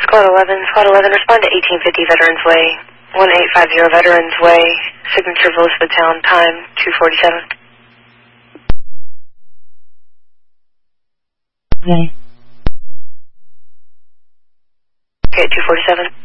Squad 11, respond to 1850 Veterans Way, 1850 Veterans Way, signature of Elizabethtown, time 2:47. Okay. Okay, 2:47.